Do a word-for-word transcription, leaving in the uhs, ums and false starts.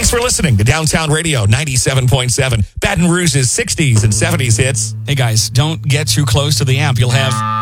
Thanks for listening to Downtown Radio ninety-seven point seven, Baton Rouge's sixties and seventies hits. Hey guys, don't get too close to the amp. You'll have